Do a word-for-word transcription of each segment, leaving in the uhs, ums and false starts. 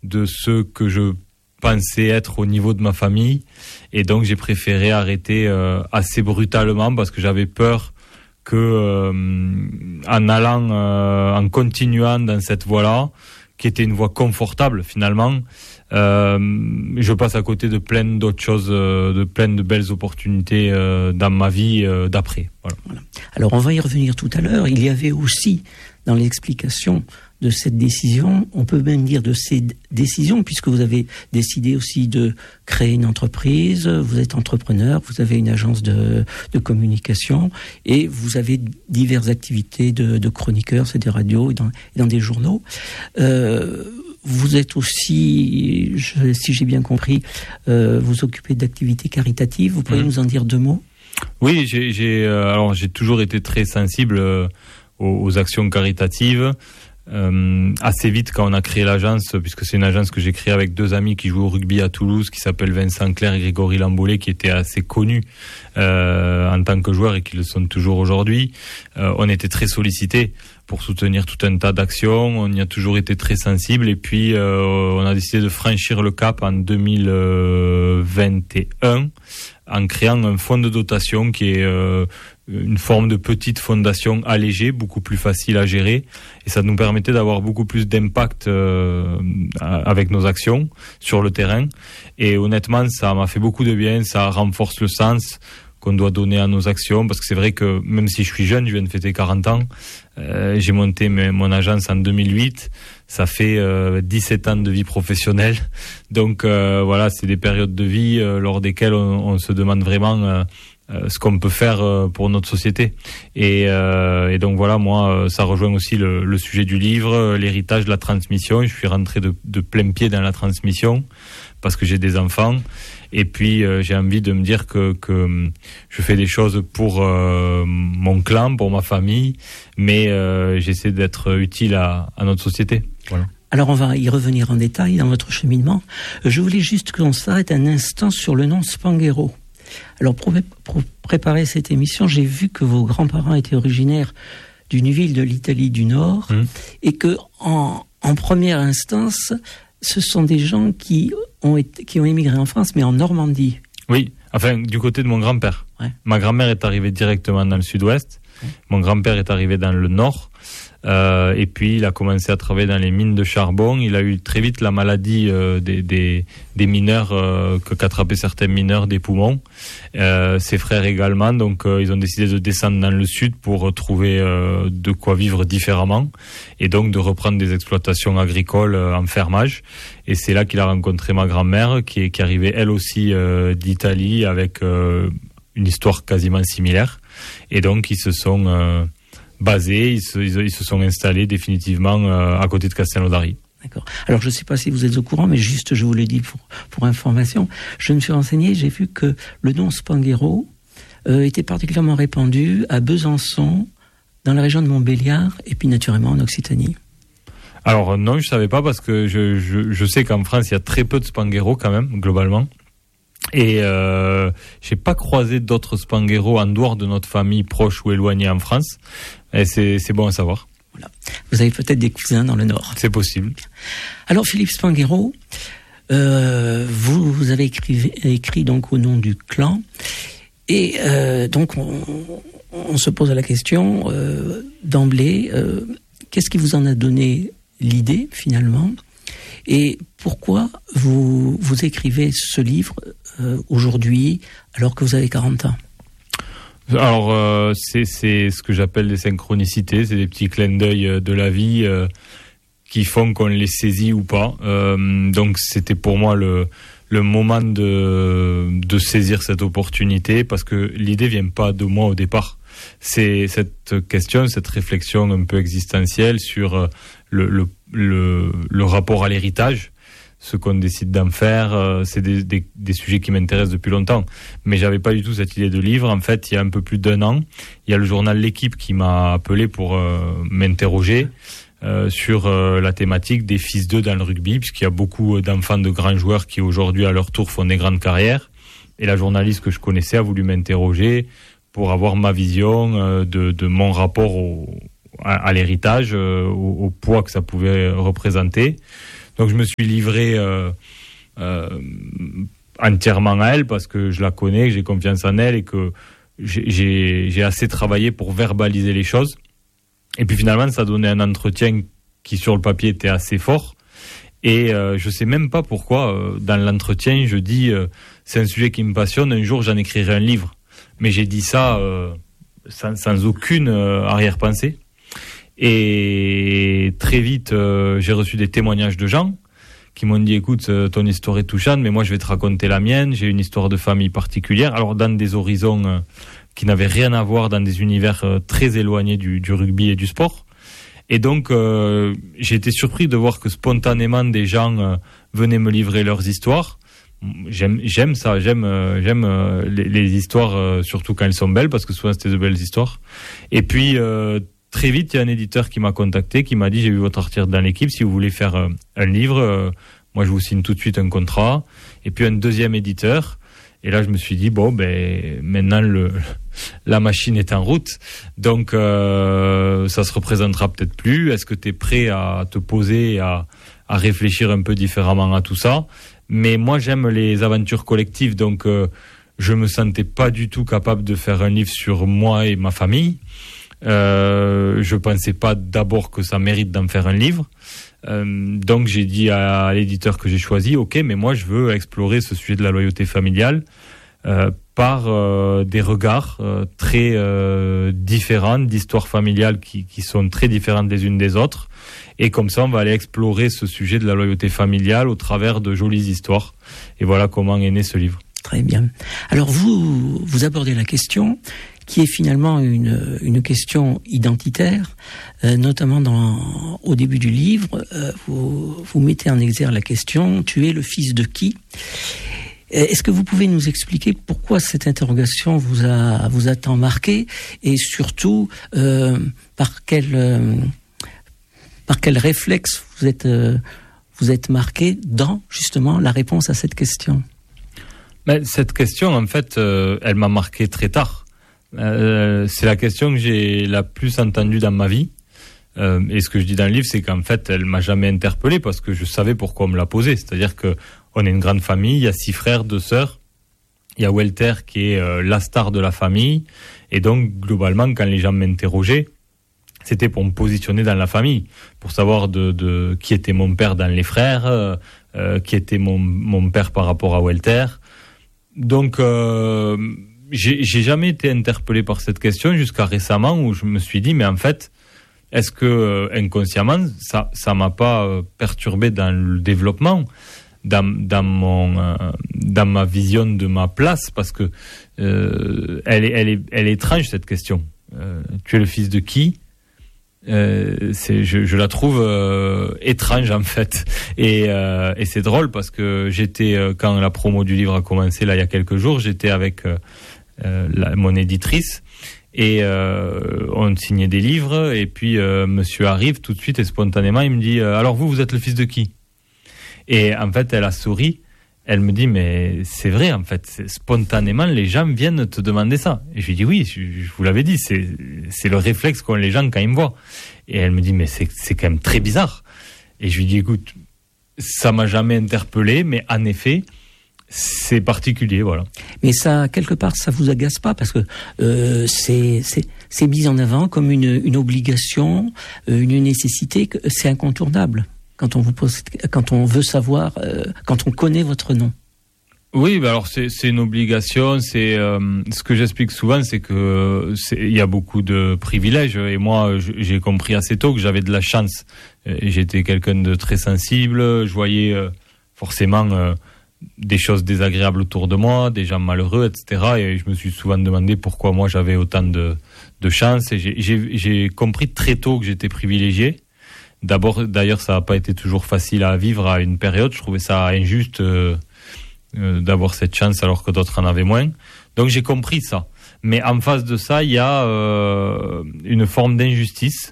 de ce que je pensais être au niveau de ma famille. Et donc, j'ai préféré arrêter euh, assez brutalement parce que j'avais peur que, euh, en allant, euh, en continuant dans cette voie-là, qui était une voie confortable finalement, euh, je passe à côté de plein d'autres choses, euh, de plein de belles opportunités euh, dans ma vie euh, d'après. Voilà. Voilà. Alors on va y revenir tout à l'heure. Il y avait aussi dans l'explication de cette décision, on peut même dire de ces d- décisions, puisque vous avez décidé aussi de créer une entreprise, vous êtes entrepreneur, vous avez une agence de, de communication et vous avez diverses activités de, de chroniqueur, c'est des radios et dans, et dans des journaux. Euh, Vous êtes aussi, je, si j'ai bien compris, euh, vous occupez d'activités caritatives. Vous pourriez mmh. nous en dire deux mots ? Oui, j'ai, j'ai, euh, alors j'ai toujours été très sensible euh, aux, aux actions caritatives. Euh, assez vite quand on a créé l'agence, puisque c'est une agence que j'ai créée avec deux amis qui jouent au rugby à Toulouse, qui s'appellent Vincent Clerc et Grégory Lambolet, qui étaient assez connus euh, en tant que joueurs et qui le sont toujours aujourd'hui. Euh, on était très sollicités pour soutenir tout un tas d'actions. On y a toujours été très sensible. Et puis, euh, on a décidé de franchir le cap en deux mille vingt et un en créant un fonds de dotation qui est euh, une forme de petite fondation allégée, beaucoup plus facile à gérer. Et ça nous permettait d'avoir beaucoup plus d'impact euh, avec nos actions sur le terrain. Et honnêtement, ça m'a fait beaucoup de bien. Ça renforce le sens qu'on doit donner à nos actions, parce que c'est vrai que même si je suis jeune, je viens de fêter quarante ans, euh, j'ai monté mes, mon agence en deux mille huit, ça fait euh, dix-sept ans de vie professionnelle, donc euh, voilà, c'est des périodes de vie euh, lors desquelles on, on se demande vraiment euh, euh, ce qu'on peut faire euh, pour notre société, et, euh, et donc voilà, moi ça rejoint aussi le, le sujet du livre, l'héritage, la transmission. Je suis rentré de, de plein pied dans la transmission, parce que j'ai des enfants. Et puis euh, j'ai envie de me dire que, que je fais des choses pour euh, mon clan, pour ma famille, mais euh, j'essaie d'être utile à, à notre société. Voilà. Alors on va y revenir en détail dans votre cheminement. Je voulais juste qu'on s'arrête un instant sur le nom Spanghero. Alors pour, pour préparer cette émission, j'ai vu que vos grands-parents étaient originaires d'une ville de l'Italie du Nord, mmh. et que en, en première instance, ce sont des gens qui ont été, qui ont émigré en France, mais en Normandie. Oui, enfin du côté de mon grand-père. Ouais. Ma grand-mère est arrivée directement dans le sud-ouest. Ouais. Mon grand-père est arrivé dans le nord. Euh, et puis il a commencé à travailler dans les mines de charbon. Il a eu très vite la maladie euh, des, des, des mineurs, euh, que qu'attrapaient certains mineurs des poumons. Euh, ses frères également, donc euh, ils ont décidé de descendre dans le sud pour trouver euh, de quoi vivre différemment, et donc de reprendre des exploitations agricoles euh, en fermage. Et c'est là qu'il a rencontré ma grand-mère, qui est qui arrivait elle aussi euh, d'Italie, avec euh, une histoire quasiment similaire. Et donc ils se sont euh, basés, ils se, ils se sont installés définitivement euh, à côté de Castelnaudary. D'accord. Alors je ne sais pas si vous êtes au courant, mais juste je vous le dis pour, pour information, je me suis renseigné, j'ai vu que le nom Spanghero euh, était particulièrement répandu à Besançon, dans la région de Montbéliard, et puis naturellement en Occitanie. Alors non, je ne savais pas, parce que je, je, je sais qu'en France, il y a très peu de Spanghero quand même, globalement. Et euh, je n'ai pas croisé d'autres Spanghero en dehors de notre famille proche ou éloignée en France. Et c'est, c'est bon à savoir. Voilà. Vous avez peut-être des cousins dans le Nord. C'est possible. Alors Philippe Spanghero, euh, vous, vous avez écrit, écrit donc au nom du clan. Et euh, donc on, on se pose la question euh, d'emblée, euh, qu'est-ce qui vous en a donné l'idée finalement ? Et pourquoi vous, vous écrivez ce livre euh, aujourd'hui, alors que vous avez quarante ans ? Alors, euh, c'est, c'est ce que j'appelle des synchronicités, c'est des petits clins d'œil de la vie euh, qui font qu'on les saisit ou pas. Euh, donc, c'était pour moi le, le moment de, de saisir cette opportunité, parce que l'idée vient pas de moi au départ. C'est cette question, cette réflexion un peu existentielle sur le, le, le, le rapport à l'héritage, ce qu'on décide d'en faire, euh, c'est des, des, des sujets qui m'intéressent depuis longtemps. Mais j'avais pas du tout cette idée de livre. En fait, il y a un peu plus d'un an, il y a le journal L'Équipe qui m'a appelé pour euh, m'interroger euh, sur euh, la thématique des fils d'eux dans le rugby, puisqu'il y a beaucoup d'enfants de grands joueurs qui aujourd'hui à leur tour font des grandes carrières. Et la journaliste que je connaissais a voulu m'interroger pour avoir ma vision euh, de, de mon rapport au, à, à l'héritage, euh, au, au poids que ça pouvait représenter. Donc je me suis livré euh, euh, entièrement à elle parce que je la connais, que j'ai confiance en elle et que j'ai, j'ai, j'ai assez travaillé pour verbaliser les choses. Et puis finalement, ça donnait un entretien qui sur le papier était assez fort. Et euh, je sais même pas pourquoi, euh, dans l'entretien, je dis euh, c'est un sujet qui me passionne, un jour j'en écrirai un livre. Mais j'ai dit ça euh, sans, sans aucune euh, arrière-pensée. Et très vite, euh, j'ai reçu des témoignages de gens qui m'ont dit écoute, euh, ton histoire est touchante, mais moi je vais te raconter la mienne. J'ai une histoire de famille particulière. Alors dans des horizons euh, qui n'avaient rien à voir, dans des univers euh, très éloignés du, du rugby et du sport. Et donc, euh, j'ai été surpris de voir que spontanément des gens euh, venaient me livrer leurs histoires. J'aime, j'aime ça, j'aime, euh, j'aime euh, les, les histoires, euh, surtout quand elles sont belles, parce que souvent c'était de belles histoires. Et puis, euh, très vite, il y a un éditeur qui m'a contacté, qui m'a dit j'ai vu votre article dans l'équipe, si vous voulez faire euh, un livre, euh, moi je vous signe tout de suite un contrat. Et puis un deuxième éditeur. Et là, je me suis dit, bon, ben, maintenant, le, la machine est en route. Donc, euh, ça se représentera peut-être plus. Est-ce que tu es prêt à te poser, à, à réfléchir un peu différemment à tout ça? Mais moi, j'aime les aventures collectives. Donc, euh, je me sentais pas du tout capable de faire un livre sur moi et ma famille. Euh, je pensais pas d'abord que ça mérite d'en faire un livre. Euh, donc j'ai dit à l'éditeur que j'ai choisi, ok, mais moi je veux explorer ce sujet de la loyauté familiale euh, par euh, des regards euh, très euh, différents, d'histoires familiales qui, qui sont très différentes les unes des autres. Et comme ça, on va aller explorer ce sujet de la loyauté familiale au travers de jolies histoires. Et voilà comment est né ce livre. Très bien. Alors vous, vous abordez la question qui est finalement une, une question identitaire, euh, notamment dans, au début du livre, euh, vous, vous mettez en exergue la question « Tu es le fils de qui ?» Est-ce que vous pouvez nous expliquer pourquoi cette interrogation vous a, vous a tant marqué et surtout euh, par quel, euh, par quel réflexe vous êtes, euh, vous êtes marqué dans justement la réponse à cette question? Mais cette question, en fait, euh, elle m'a marqué très tard. Euh, c'est la question que j'ai la plus entendue dans ma vie. Euh, et ce que je dis dans le livre, c'est qu'en fait, elle m'a jamais interpellé parce que je savais pourquoi on me l'a posée. C'est-à-dire que on est une grande famille, il y a six frères, deux sœurs. Il y a Walter qui est euh, la star de la famille. Et donc, globalement, quand les gens m'interrogeaient, c'était pour me positionner dans la famille, pour savoir de, de qui était mon père dans les frères, euh, euh, qui était mon, mon père par rapport à Walter. Donc, euh, j'ai, j'ai jamais été interpellé par cette question jusqu'à récemment où je me suis dit, mais en fait, est-ce que euh, inconsciemment, ça, ça m'a pas euh, perturbé dans le développement, dans, dans mon, euh, dans ma vision de ma place, parce que euh, elle est, elle est, elle est étrange cette question. Euh, tu es le fils de qui? Euh, c'est, je, je la trouve euh, étrange en fait, et, euh, et c'est drôle parce que j'étais euh, quand la promo du livre a commencé là il y a quelques jours, j'étais avec euh, euh, la, mon éditrice et euh, on signait des livres et puis euh, monsieur arrive tout de suite et spontanément il me dit euh, alors vous vous êtes le fils de qui? Et en fait elle a souri. Elle me dit, mais c'est vrai, en fait, c'est, spontanément, les gens viennent te demander ça. Et je lui dis, oui, je, je vous l'avais dit, c'est, c'est le réflexe qu'ont les gens quand ils me voient. Et elle me dit, mais c'est, c'est quand même très bizarre. Et je lui dis, écoute, ça m'a jamais interpellé, mais en effet, c'est particulier, voilà. Mais ça, quelque part, ça vous agace pas parce que euh, c'est, c'est, c'est mis en avant comme une, une obligation, euh, une nécessité, que c'est incontournable. Quand on vous pose, quand on veut savoir, euh, quand on connaît votre nom. Oui, bah alors c'est c'est une obligation. C'est euh, ce que j'explique souvent, c'est que c'est, il y a beaucoup de privilèges et moi j'ai compris assez tôt que j'avais de la chance. Et j'étais quelqu'un de très sensible. Je voyais euh, forcément euh, des choses désagréables autour de moi, des gens malheureux, et cetera. Et je me suis souvent demandé pourquoi moi j'avais autant de de chance. Et j'ai j'ai, j'ai compris très tôt que j'étais privilégié. D'abord, d'ailleurs, ça n'a pas été toujours facile à vivre à une période. Je trouvais ça injuste euh, euh, d'avoir cette chance alors que d'autres en avaient moins. Donc j'ai compris ça. Mais en face de ça, il y a euh, une forme d'injustice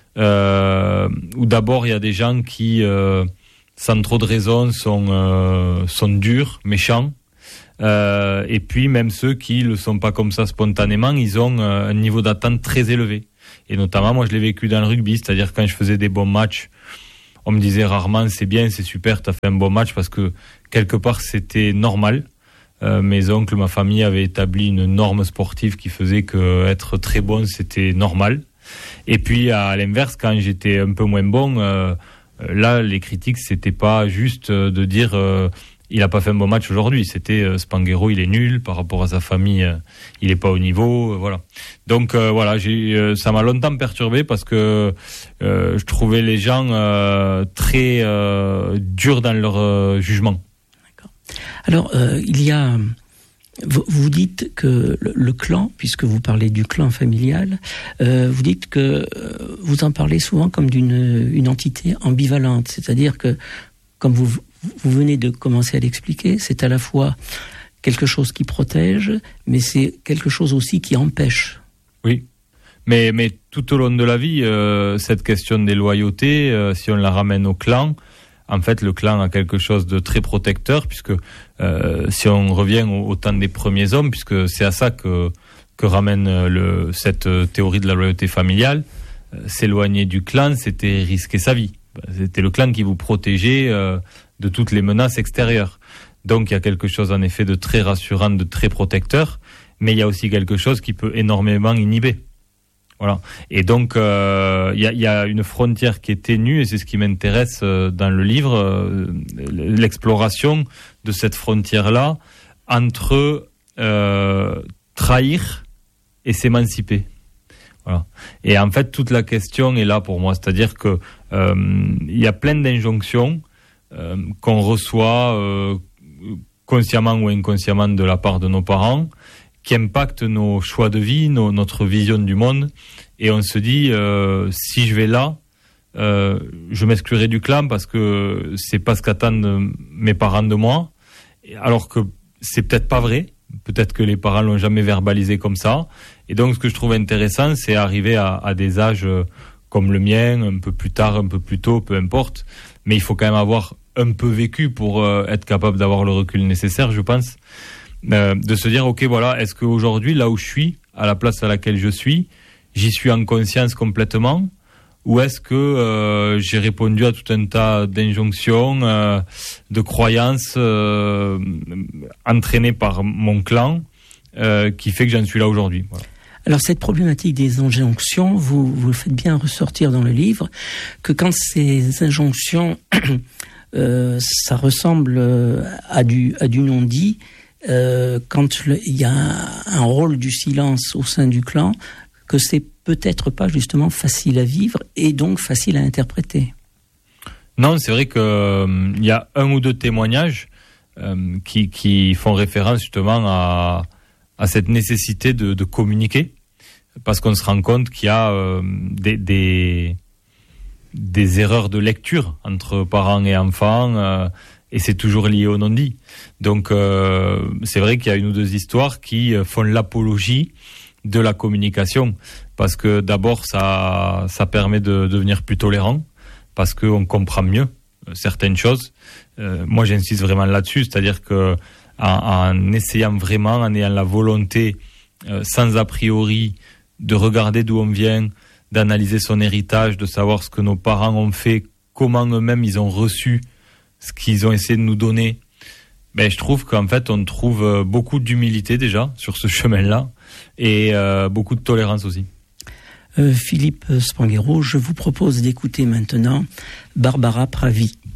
euh, où d'abord il y a des gens qui, euh, sans trop de raison, sont euh, sont durs, méchants. Euh, et puis même ceux qui le sont pas comme ça spontanément, ils ont euh, un niveau d'attente très élevé. Et notamment, moi, je l'ai vécu dans le rugby, c'est-à-dire quand je faisais des bons matchs, on me disait rarement c'est bien, c'est super, t'as fait un bon match, parce que quelque part c'était normal. Euh, mes oncles, ma famille avaient établi une norme sportive qui faisait que être très bon c'était normal. Et puis à l'inverse, quand j'étais un peu moins bon, euh, là les critiques c'était pas juste de dire euh, il a pas fait un bon match aujourd'hui, c'était euh, Spanghero il est nul par rapport à sa famille, euh, il est pas au niveau, euh, voilà. Donc euh, voilà, j'ai, euh, ça m'a longtemps perturbé parce que euh, je trouvais les gens euh, très euh, durs dans leur euh, jugement. D'accord. Alors euh, il y a, vous, vous dites que le, le clan, puisque vous parlez du clan familial, euh, vous dites que euh, vous en parlez souvent comme d'une une entité ambivalente, c'est-à-dire que comme vous Vous venez de commencer à l'expliquer, c'est à la fois quelque chose qui protège, mais c'est quelque chose aussi qui empêche. Oui, mais, mais tout au long de la vie, euh, cette question des loyautés, euh, si on la ramène au clan, en fait, le clan a quelque chose de très protecteur, puisque euh, si on revient au, au temps des premiers hommes, puisque c'est à ça que, que ramène le, cette théorie de la loyauté familiale, euh, s'éloigner du clan, c'était risquer sa vie. C'était le clan qui vous protégeait euh, de toutes les menaces extérieures. Donc il y a quelque chose en effet de très rassurant, de très protecteur, mais il y a aussi quelque chose qui peut énormément inhiber. Voilà. Et donc euh, il y a, il y a une frontière qui est ténue, et c'est ce qui m'intéresse euh, dans le livre, euh, l'exploration de cette frontière-là entre euh, trahir et s'émanciper. Voilà. Et en fait, toute la question est là pour moi, c'est-à-dire que euh, il y a plein d'injonctions euh, qu'on reçoit euh, consciemment ou inconsciemment de la part de nos parents, qui impactent nos choix de vie, nos, notre vision du monde, et on se dit euh, si je vais là, euh, je m'exclurai du clan parce que c'est pas ce qu'attendent mes parents de moi, alors que c'est peut-être pas vrai. Peut-être que les parents l'ont jamais verbalisé comme ça. Et donc, ce que je trouve intéressant, c'est arriver à, à des âges comme le mien, un peu plus tard, un peu plus tôt, peu importe. Mais il faut quand même avoir un peu vécu pour euh, être capable d'avoir le recul nécessaire, je pense. Euh, de se dire, ok, voilà, est-ce qu'aujourd'hui, là où je suis, à la place à laquelle je suis, j'y suis en conscience complètement? Ou est-ce que euh, j'ai répondu à tout un tas d'injonctions, euh, de croyances euh, entraînées par mon clan, euh, qui fait que j'en suis là aujourd'hui. Voilà. Alors cette problématique des injonctions, vous, vous le faites bien ressortir dans le livre, que quand ces injonctions, euh, ça ressemble à du, à du non-dit, euh, quand il y a un, un rôle du silence au sein du clan, que c'est peut-être pas justement facile à vivre et donc facile à interpréter. Non, c'est vrai qu'il euh, y a un ou deux témoignages euh, qui, qui font référence justement à, à cette nécessité de, de communiquer, parce qu'on se rend compte qu'il y a euh, des, des, des erreurs de lecture entre parents et enfants, euh, et c'est toujours lié au non-dit. Donc euh, c'est vrai qu'il y a une ou deux histoires qui font l'apologie de la communication, parce que d'abord ça ça permet de devenir plus tolérant, parce qu'on comprend mieux certaines choses. Euh, moi j'insiste vraiment là-dessus, c'est-à-dire que en, en essayant vraiment, en ayant la volonté euh, sans a priori de regarder d'où on vient, d'analyser son héritage, de savoir ce que nos parents ont fait, comment eux-mêmes ils ont reçu ce qu'ils ont essayé de nous donner, ben je trouve qu'en fait on trouve beaucoup d'humilité déjà sur ce chemin-là, et euh, beaucoup de tolérance aussi. Euh, Philippe Spanghero, je vous propose d'écouter maintenant Barbara Pravi.